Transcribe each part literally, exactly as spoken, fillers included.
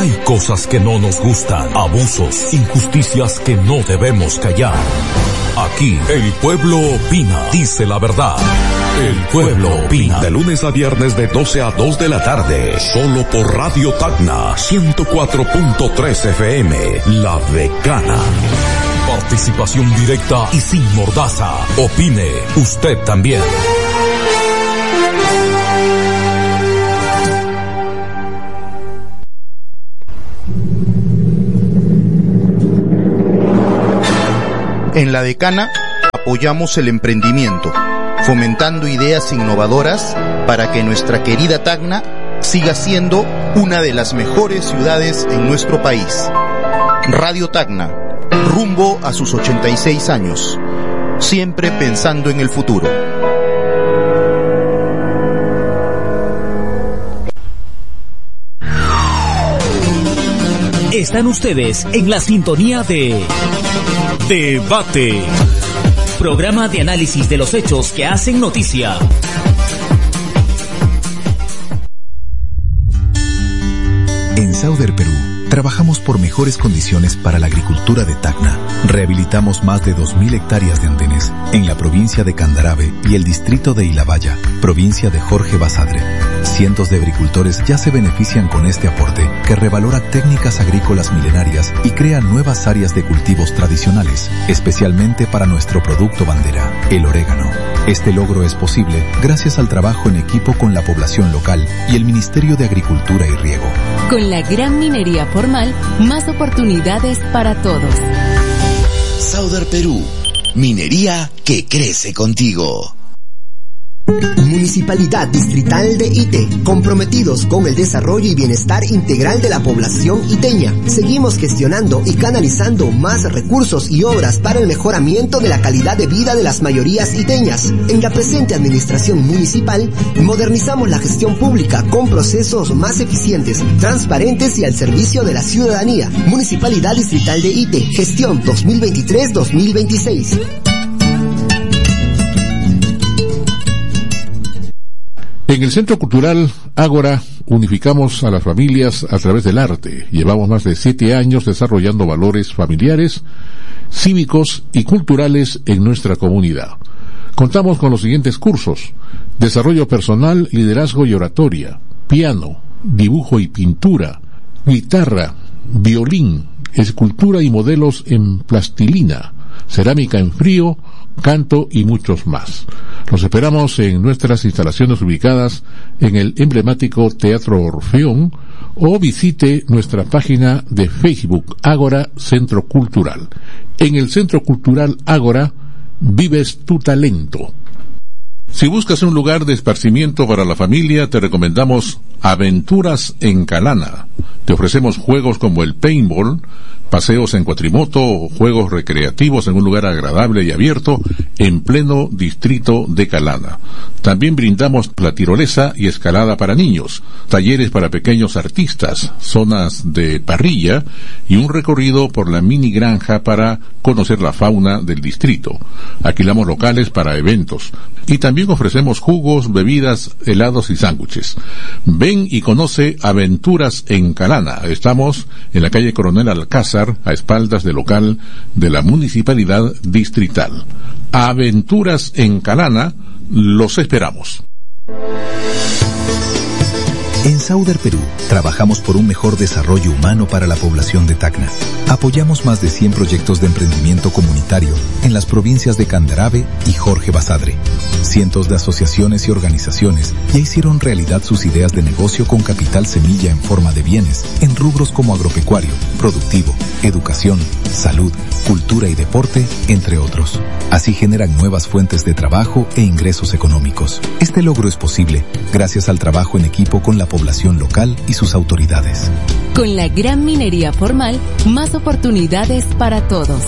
Hay cosas que no nos gustan, abusos, injusticias que no debemos callar. Aquí, el pueblo opina, dice la verdad. El pueblo opina. De lunes a viernes de doce a dos de la tarde. Solo por Radio Tacna, ciento cuatro punto tres F M. La Decana. Participación directa y sin mordaza. Opine usted también. En La Decana apoyamos el emprendimiento, fomentando ideas innovadoras para que nuestra querida Tacna siga siendo una de las mejores ciudades en nuestro país. Radio Tacna, rumbo a sus ochenta y seis años, siempre pensando en el futuro. Están ustedes en la sintonía de Debate, programa de análisis de los hechos que hacen noticia. En Sauder Perú, trabajamos por mejores condiciones para la agricultura de Tacna. Rehabilitamos más de dos mil hectáreas de andenes en la provincia de Candarave y el distrito de Ilabaya, provincia de Jorge Basadre. Cientos de agricultores ya se benefician con este aporte que revalora técnicas agrícolas milenarias y crea nuevas áreas de cultivos tradicionales, especialmente para nuestro producto bandera, el orégano. Este logro es posible gracias al trabajo en equipo con la población local y el Ministerio de Agricultura y Riego. Con la gran minería formal, más oportunidades para todos. Sauder Perú, minería que crece contigo. Municipalidad Distrital de Ite, comprometidos con el desarrollo y bienestar integral de la población iteña. Seguimos gestionando y canalizando más recursos y obras para el mejoramiento de la calidad de vida de las mayorías iteñas. En la presente administración municipal, modernizamos la gestión pública con procesos más eficientes, transparentes y al servicio de la ciudadanía. Municipalidad Distrital de Ite, gestión dos mil veintitrés dos mil veintiséis. En el Centro Cultural Ágora unificamos a las familias a través del arte. Llevamos más de siete años desarrollando valores familiares, cívicos y culturales en nuestra comunidad. Contamos con los siguientes cursos: desarrollo personal, liderazgo y oratoria, piano, dibujo y pintura, guitarra, violín, escultura y modelos en plastilina, cerámica en frío, canto y muchos más. Los esperamos en nuestras instalaciones ubicadas en el emblemático Teatro Orfeón o visite nuestra página de Facebook Ágora Centro Cultural. En el Centro Cultural Ágora vives tu talento. Si buscas un lugar de esparcimiento para la familia, te recomendamos Aventuras en Calana. Te ofrecemos juegos como el paintball, paseos en cuatrimoto o juegos recreativos en un lugar agradable y abierto en pleno distrito de Calana. También brindamos la tirolesa y escalada para niños, talleres para pequeños artistas, zonas de parrilla y un recorrido por la mini granja para conocer la fauna del distrito. Alquilamos locales para eventos y también ofrecemos jugos, bebidas, helados y sándwiches. Ven y conoce Aventuras en Calana. Estamos en la calle Coronel Alcázar, a espaldas del local de la Municipalidad Distrital. Aventuras en Calana, los esperamos. En Sauder Perú, trabajamos por un mejor desarrollo humano para la población de Tacna. Apoyamos más de cien proyectos de emprendimiento comunitario en las provincias de Candarave y Jorge Basadre. Cientos de asociaciones y organizaciones ya hicieron realidad sus ideas de negocio con capital semilla en forma de bienes en rubros como agropecuario, productivo, educación, salud, cultura y deporte, entre otros. Así generan nuevas fuentes de trabajo e ingresos económicos. Este logro es posible gracias al trabajo en equipo con la población local y sus autoridades. Con la gran minería formal, más oportunidades para todos.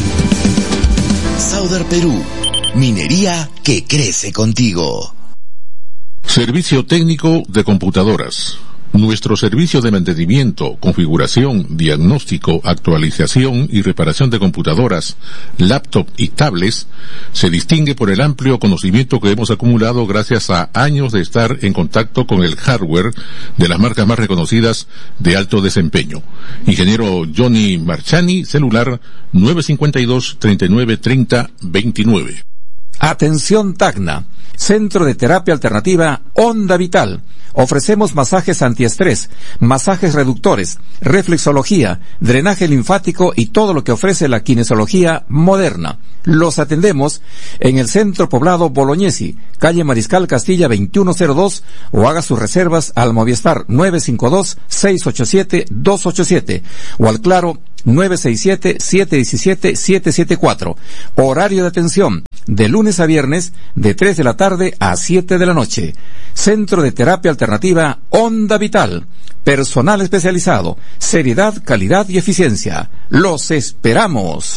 Sauder Perú, minería que crece contigo. Servicio técnico de computadoras. Nuestro servicio de mantenimiento, configuración, diagnóstico, actualización y reparación de computadoras, laptop y tablets se distingue por el amplio conocimiento que hemos acumulado gracias a años de estar en contacto con el hardware de las marcas más reconocidas de alto desempeño. Ingeniero Johnny Marchani, celular nueve cinco dos, treinta y nueve, treinta, veintinueve. Atención Tacna, Centro de Terapia Alternativa Onda Vital. Ofrecemos masajes antiestrés, masajes reductores, reflexología, drenaje linfático y todo lo que ofrece la kinesiología moderna. Los atendemos en el Centro Poblado Bolognesi, calle Mariscal Castilla veintiuno cero dos, o haga sus reservas al Movistar nueve cinco dos, seis ocho siete, dos ocho siete o al Claro nueve seis siete, siete uno siete, siete siete cuatro. Horario de atención de lunes a viernes de tres de la tarde a siete de la noche. Centro de Terapia Alternativa Onda Vital. Personal especializado, seriedad, calidad y eficiencia. Los esperamos.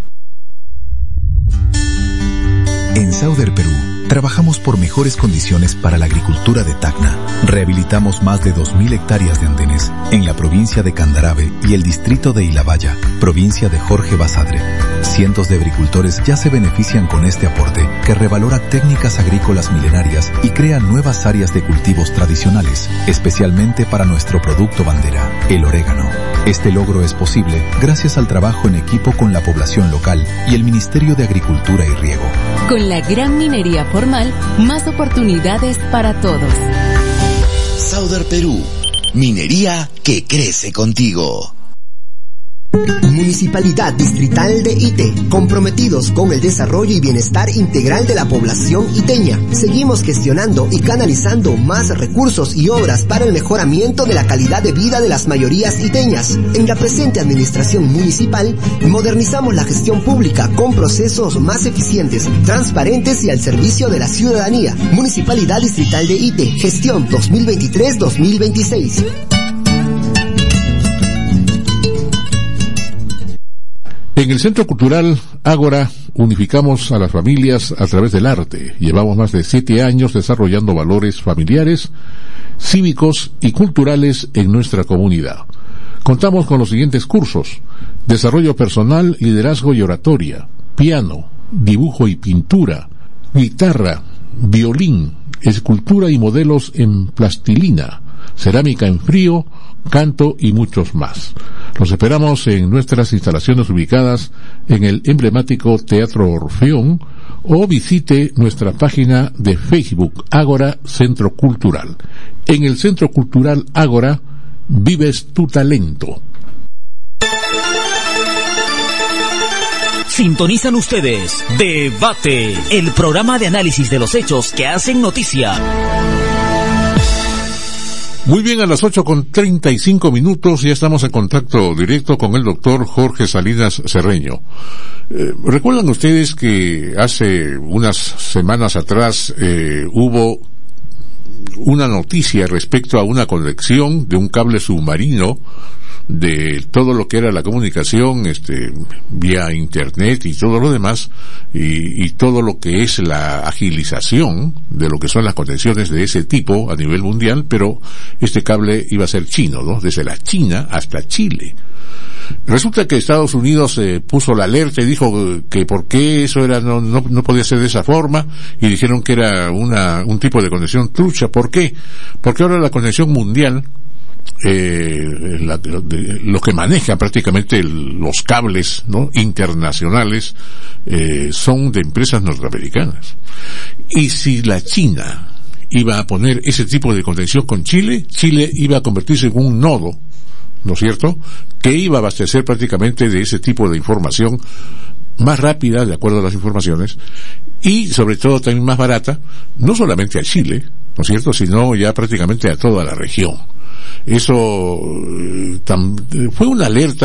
En Sauder Perú, trabajamos por mejores condiciones para la agricultura de Tacna. Rehabilitamos más de dos mil hectáreas de andenes en la provincia de Candarave y el distrito de Ilabaya, provincia de Jorge Basadre. Cientos de agricultores ya se benefician con este aporte que revalora técnicas agrícolas milenarias y crea nuevas áreas de cultivos tradicionales, especialmente para nuestro producto bandera, el orégano. Este logro es posible gracias al trabajo en equipo con la población local y el Ministerio de Agricultura y Riego. Con la gran minería formal, más oportunidades para todos. Sauder Perú, minería que crece contigo. Municipalidad Distrital de Ite, comprometidos con el desarrollo y bienestar integral de la población iteña. Seguimos gestionando y canalizando más recursos y obras para el mejoramiento de la calidad de vida de las mayorías iteñas. En la presente administración municipal, modernizamos la gestión pública con procesos más eficientes, transparentes y al servicio de la ciudadanía. Municipalidad Distrital de Ite, gestión dos mil veintitrés dos mil veintiséis. En el Centro Cultural Ágora unificamos a las familias a través del arte. Llevamos más de siete años desarrollando valores familiares, cívicos y culturales en nuestra comunidad. Contamos con los siguientes cursos: desarrollo personal, liderazgo y oratoria, piano, dibujo y pintura, guitarra, violín, escultura y modelos en plastilina, cerámica en frío, canto y muchos más. Los esperamos en nuestras instalaciones ubicadas en el emblemático Teatro Orfeón, o visite nuestra página de Facebook Ágora Centro Cultural. En el Centro Cultural Ágora vives tu talento. Sintonizan ustedes Debate, el programa de análisis de los hechos que hacen noticia. Muy bien, a las ocho con treinta y cinco minutos ya estamos en contacto directo con el doctor Jorge Salinas Cerreño. Eh, ¿Recuerdan ustedes que hace unas semanas atrás eh, hubo una noticia respecto a una conexión de un cable submarino de todo lo que era la comunicación este vía internet y todo lo demás, y, y todo lo que es la agilización de lo que son las conexiones de ese tipo a nivel mundial? Pero este cable iba a ser chino, ¿no? Desde la China hasta Chile. Resulta que Estados Unidos eh, puso la alerta y dijo que por qué eso era no, no no podía ser de esa forma, y dijeron que era una un tipo de conexión trucha. ¿Por qué? Porque ahora la conexión mundial, eh, la, de, los que manejan prácticamente el, los cables, ¿no?, internacionales, eh, son de empresas norteamericanas. Y si la China iba a poner ese tipo de conexión con Chile, Chile iba a convertirse en un nodo, ¿no es cierto?, que iba a abastecer prácticamente de ese tipo de información más rápida, de acuerdo a las informaciones, y sobre todo también más barata, no solamente a Chile, ¿no es cierto?, sino ya prácticamente a toda la región. Eso tam, fue una alerta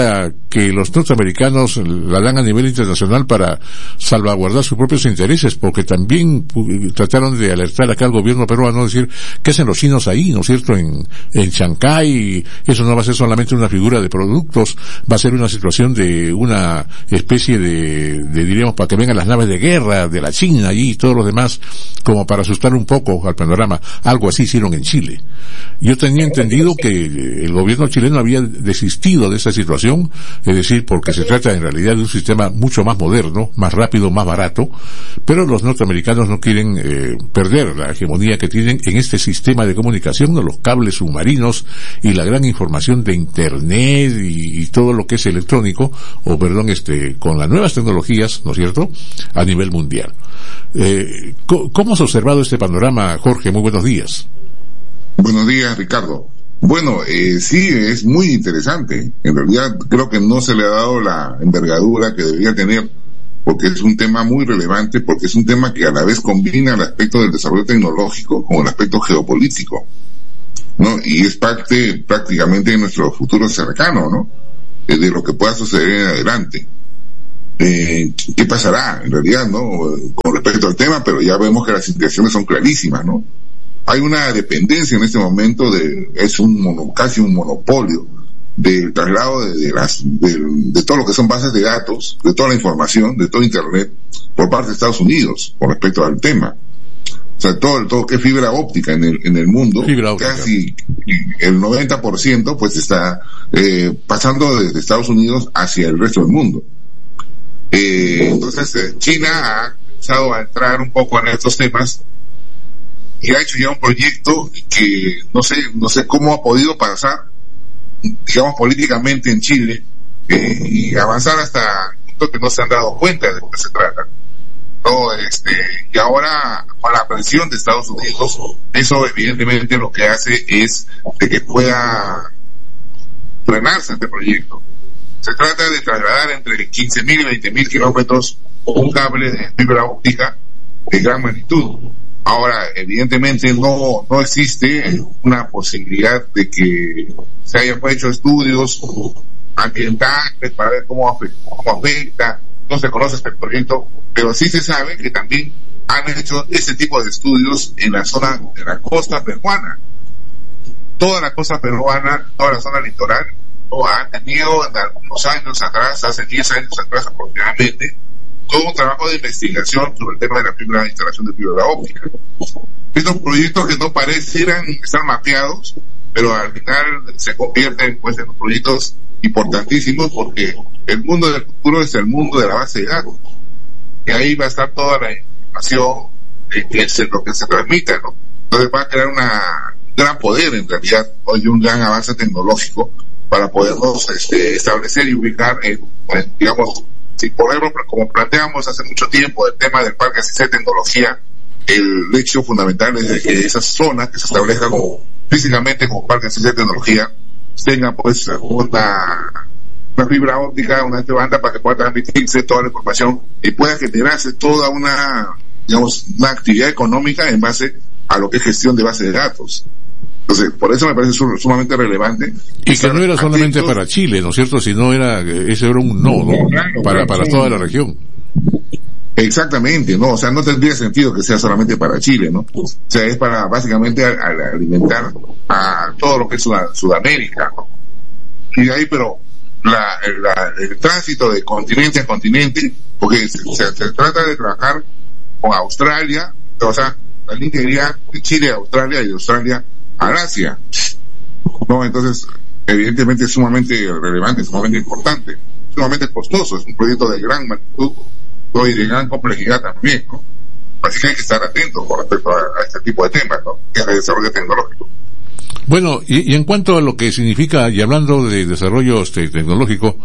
que los norteamericanos la dan a nivel internacional para salvaguardar sus propios intereses, porque también uh, trataron de alertar acá al gobierno peruano, decir, ¿qué hacen los chinos ahí, no es cierto, en, en Chancay? Eso no va a ser solamente una figura de productos, va a ser una situación de una especie de, de diríamos, para que vengan las naves de guerra de la China allí y todos los demás, como para asustar un poco al panorama. Algo así hicieron en Chile. Yo tenía entendido que el gobierno chileno había desistido de esa situación, es decir, porque se trata en realidad de un sistema mucho más moderno, más rápido, más barato, pero los norteamericanos no quieren eh, perder la hegemonía que tienen en este sistema de comunicación, ¿no? Los cables submarinos y la gran información de internet y, y todo lo que es electrónico, o perdón, este, con las nuevas tecnologías, ¿no es cierto?, a nivel mundial. Eh, ¿Cómo has observado este panorama, Jorge? Muy buenos días. Buenos días, Ricardo. Bueno, eh, sí, es muy interesante. En realidad creo que no se le ha dado la envergadura que debería tener, porque es un tema muy relevante, porque es un tema que a la vez combina el aspecto del desarrollo tecnológico con el aspecto geopolítico, ¿no? Y es parte prácticamente de nuestro futuro cercano, ¿no? Eh, de lo que pueda suceder en adelante. Eh, ¿qué pasará en realidad, no? Con respecto al tema, pero ya vemos que las intenciones son clarísimas, ¿no? Hay una dependencia en este momento de, es un mono, casi un monopolio del traslado de, de las, de, de todo lo que son bases de datos, de toda la información, de todo Internet, por parte de Estados Unidos, con respecto al tema. O sea, todo, todo que es fibra óptica en el, en el mundo, casi el noventa por ciento pues está, eh, pasando desde Estados Unidos hacia el resto del mundo. Eh, entonces, eh, China ha empezado a entrar un poco en estos temas, y ha hecho ya un proyecto que no sé no sé cómo ha podido pasar, digamos, políticamente en Chile, eh, y avanzar hasta el punto que no se han dado cuenta de lo que se trata, no, este, y ahora con la presión de Estados Unidos, eso evidentemente lo que hace es de que pueda frenarse este proyecto. Se trata de trasladar entre quince mil y veinte mil kilómetros un cable de fibra óptica de gran magnitud. Ahora, evidentemente no, no existe una posibilidad de que se hayan hecho estudios ambientales para ver cómo afecta, cómo afecta, no se conoce este proyecto, pero sí se sabe que también han hecho ese tipo de estudios en la zona de la costa peruana. Toda la costa peruana, toda la zona litoral, no ha tenido en algunos años atrás, hace diez años atrás aproximadamente, todo un trabajo de investigación sobre el tema de la fibra, instalación de fibra óptica. Estos proyectos que no parecieran estar mapeados, pero al final se convierten pues en proyectos importantísimos, porque el mundo del futuro es el mundo de la base de datos. Y ahí va a estar toda la información de que es lo que se transmita, ¿no? Entonces va a crear una gran poder en realidad, hoy un gran avance tecnológico para podernos este, establecer y ubicar en, en digamos, si por ejemplo, como planteamos hace mucho tiempo el tema del Parque C I C de tecnología, el hecho fundamental es de que esas zonas que se establezcan como, físicamente como Parque C I C de tecnología tengan pues una, una fibra óptica, una banda para que pueda transmitirse toda la información y pueda generarse toda una, digamos, una actividad económica en base a lo que es gestión de base de datos. Entonces, por eso me parece sumamente relevante. Y que no era solamente atentos para Chile, ¿no es cierto? Sino era, ese era un no, ¿no? Claro, para, claro, para sí. Toda la región. Exactamente, ¿no? O sea, no tendría sentido que sea solamente para Chile, ¿no? O sea, es para, básicamente, a, a alimentar a todo lo que es Sud- Sudamérica, ¿no? Y de ahí, pero, la, la, el tránsito de continente a continente, porque se, se, se trata de trabajar con Australia, o sea, la línea iría de Chile a Australia y de Australia a Asia, ¿no? Entonces, evidentemente es sumamente relevante, sumamente importante, sumamente costoso, es un proyecto de gran magnitud, ¿no? Y de gran complejidad también, ¿no? Así que hay que estar atentos con respecto a, a este tipo de temas, ¿no? Que es el desarrollo tecnológico. Bueno, y, y en cuanto a lo que significa, y hablando de desarrollo este, tecnológico,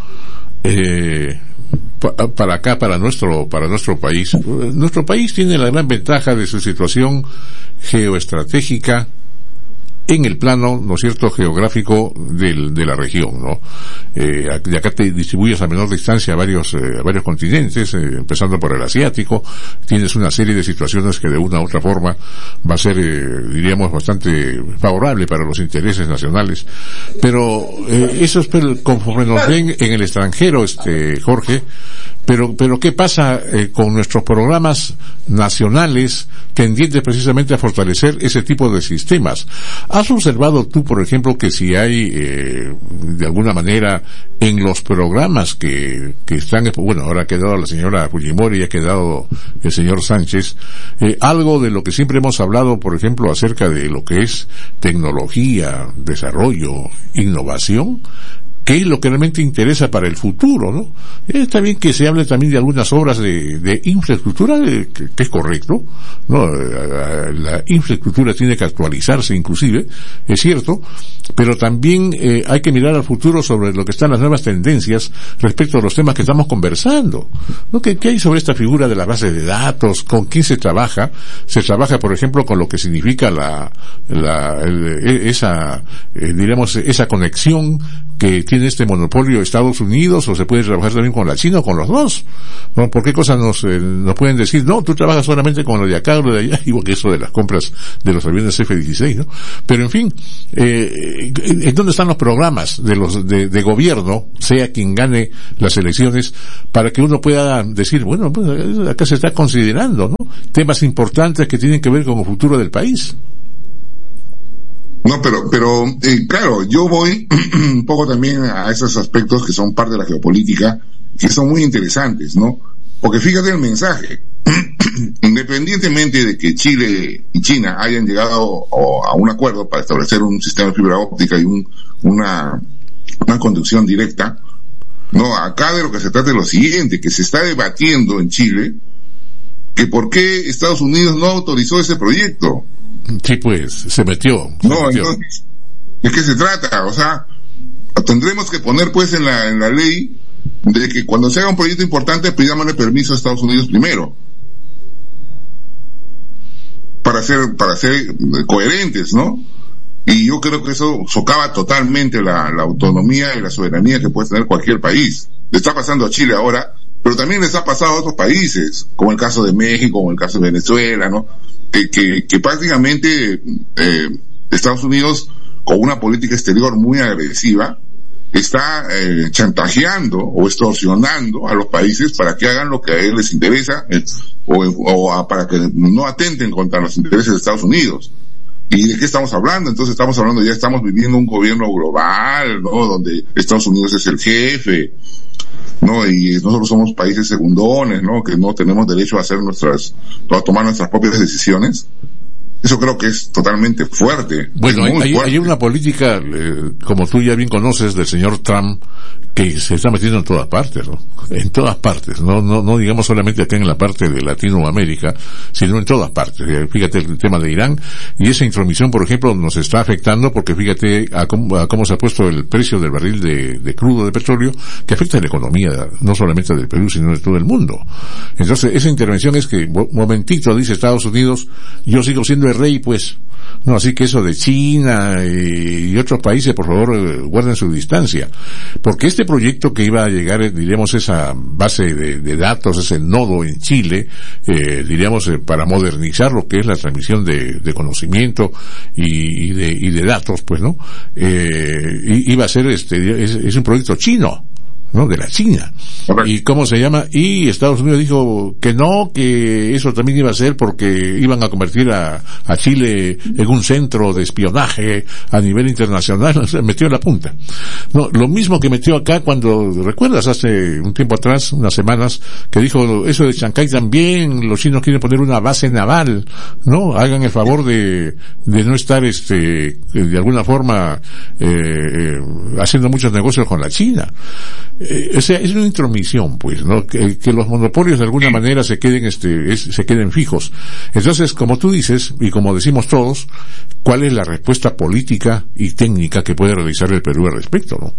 eh, pa, para acá, para nuestro, para nuestro país, nuestro país tiene la gran ventaja de su situación geoestratégica en el plano, ¿no es cierto?, geográfico del, de la región, ¿no? Eh, de acá te distribuyes a menor distancia a varios, eh, a varios continentes, eh, empezando por el asiático, tienes una serie de situaciones que de una u otra forma va a ser, eh, diríamos, bastante favorable para los intereses nacionales. Pero, eh, eso es conforme nos ven en el extranjero, este, Jorge, pero, pero ¿qué pasa eh, con nuestros programas nacionales tendientes precisamente a fortalecer ese tipo de sistemas? ¿Has observado tú, por ejemplo, que si hay, eh, de alguna manera, en los programas que, que están, bueno, ahora ha quedado la señora Fujimori y ha quedado el señor Sánchez, eh, algo de lo que siempre hemos hablado, por ejemplo, acerca de lo que es tecnología, desarrollo, innovación? ¿Qué es lo que realmente interesa para el futuro, no? Está bien que se hable también de algunas obras de, de infraestructura, de, que, que es correcto, ¿no? La infraestructura tiene que actualizarse inclusive, es cierto, pero también eh, hay que mirar al futuro sobre lo que están las nuevas tendencias respecto a los temas que estamos conversando, ¿no? ¿Qué, qué hay sobre esta figura de la base de datos? ¿Con quién se trabaja? Se trabaja, por ejemplo, con lo que significa la, la, el, esa, eh, diremos, esa conexión que tiene este monopolio Estados Unidos, o se puede trabajar también con la China o con los dos, ¿no? ¿Por qué cosas nos, eh, nos pueden decir? No, tú trabajas solamente con lo de acá o lo de allá, igual que eso de las compras de los aviones F dieciséis, ¿no? Pero en fin, eh, ¿en dónde están los programas de los de, de gobierno, sea quien gane las elecciones, para que uno pueda decir, bueno, pues acá se está considerando, ¿no?, temas importantes que tienen que ver con el futuro del país? No, pero, pero, eh, claro, yo voy un poco también a esos aspectos que son parte de la geopolítica, que son muy interesantes, ¿no? Porque fíjate el mensaje. Independientemente de que Chile y China hayan llegado a un acuerdo para establecer un sistema de fibra óptica y un, una, una conducción directa, no, acá de lo que se trata es lo siguiente, que se está debatiendo en Chile, que por qué Estados Unidos no autorizó ese proyecto. Sí, pues, se metió. Se no, metió. Entonces, ¿de qué se trata? O sea, tendremos que poner pues en la, en la ley de que cuando se haga un proyecto importante pidámosle permiso a Estados Unidos primero. Para ser, para ser coherentes, ¿no? Y yo creo que eso socava totalmente la, la autonomía y la soberanía que puede tener cualquier país. Le está pasando a Chile ahora, pero también les ha pasado a otros países, como el caso de México, como el caso de Venezuela, ¿no? Que, que, que prácticamente eh, Estados Unidos, con una política exterior muy agresiva, está eh, chantajeando o extorsionando a los países para que hagan lo que a él les interesa, eh, o, o a, para que no atenten contra los intereses de Estados Unidos. ¿Y de qué estamos hablando? Entonces estamos hablando, ya estamos viviendo un gobierno global, ¿no?, donde Estados Unidos es el jefe, ¿no? Y nosotros somos países segundones, ¿no?, que no tenemos derecho a hacer nuestras, a tomar nuestras propias decisiones. Eso creo que es totalmente fuerte. Bueno, hay, hay, fuerte. hay una política, eh, como tú ya bien conoces, del señor Trump, que se está metiendo en todas partes, ¿no? En todas partes, no, no, no digamos solamente acá en la parte de Latinoamérica, sino en todas partes. Fíjate el tema de Irán, y esa intromisión, por ejemplo, nos está afectando porque fíjate a cómo, a cómo se ha puesto el precio del barril de, de crudo de petróleo, que afecta a la economía, no solamente del Perú, sino de todo el mundo. Entonces, esa intervención es que, momentito, dice Estados Unidos, yo sigo siendo el rey, pues. No, así que eso de China y otros países, por favor, guarden su distancia. Porque este proyecto que iba a llegar, diríamos, esa base de, de datos, ese nodo en Chile, eh, diríamos, eh, para modernizar lo que es la transmisión de, de conocimiento y, y, de, y de datos, pues, ¿no? Eh, iba a ser este, es, es un proyecto chino, ¿no?, de la China. ¿Y cómo se llama? Y Estados Unidos dijo que no, que eso también iba a ser porque iban a convertir a, a Chile en un centro de espionaje a nivel internacional. O sea, metió la punta. No, lo mismo que metió acá cuando, ¿recuerdas? Hace un tiempo atrás, unas semanas, que dijo eso de Chancay también, los chinos quieren poner una base naval, ¿no? Hagan el favor de, de no estar, este, de alguna forma, eh, haciendo muchos negocios con la China. Eh, o sea, es una intromisión, pues, ¿no? Que, que los monopolios de alguna manera se queden, este, es, se queden fijos. Entonces, como tú dices, y como decimos todos, ¿cuál es la respuesta política y técnica que puede realizar el Perú al respecto, no?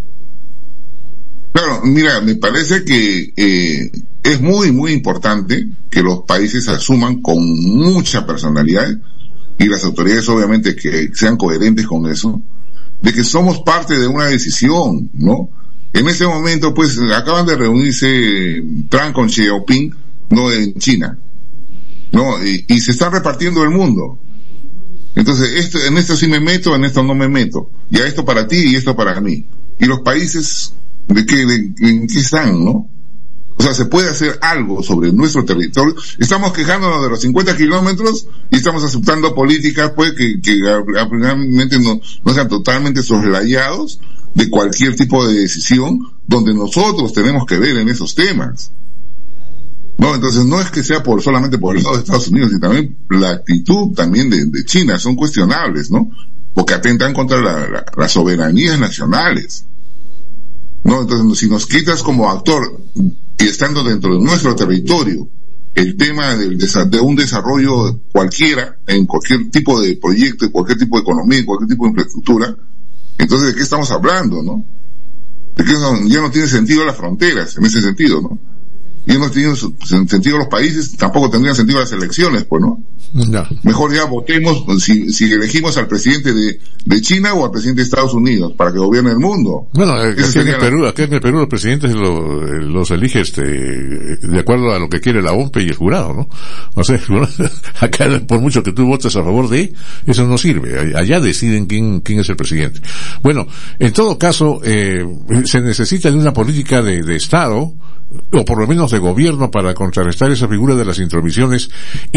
Claro, mira, me parece que eh, es muy, muy importante que los países asuman con mucha personalidad y las autoridades obviamente que sean coherentes con eso, de que somos parte de una decisión, ¿no? En ese momento, pues, acaban de reunirse Trump con Xi Jinping, no en China, ¿no? Y, y se están repartiendo el mundo. Entonces, esto, en esto sí me meto, en esto no me meto. Ya esto para ti y esto para mí. Y los países, ¿de qué, de, en qué están, no? O sea, se puede hacer algo sobre nuestro territorio. Estamos quejándonos de los cincuenta kilómetros y estamos aceptando políticas, pues, que, que realmente no, no sean totalmente soslayados de cualquier tipo de decisión donde nosotros tenemos que ver en esos temas. No, entonces no es que sea por solamente por el lado de Estados Unidos, sino también la actitud también de, de China son cuestionables, ¿no? Porque atentan contra la, la, las soberanías nacionales. No, entonces si nos quitas como actor y estando dentro de nuestro territorio el tema del desa- de un desarrollo cualquiera en cualquier tipo de proyecto, en cualquier tipo de economía, en cualquier tipo de infraestructura, entonces ¿de qué estamos hablando, no? De que no, ya no tiene sentido las fronteras en ese sentido, ¿no? Y no tienen sentido los países, tampoco tendrían sentido las elecciones, pues, ¿no? No. Mejor ya votemos, si, si elegimos al presidente de, de China o al presidente de Estados Unidos para que gobierne el mundo. Bueno, aquí en el Perú, aquí en el Perú los presidentes lo, los elige este, de acuerdo a lo que quiere la O M P y el jurado, ¿no? O sea, acá por mucho que tú votes a favor de, eso no sirve. Allá deciden quién, quién es el presidente. Bueno, en todo caso, eh, se necesita de una política de, de Estado, o por lo menos de gobierno, para contrarrestar esa figura de las intromisiones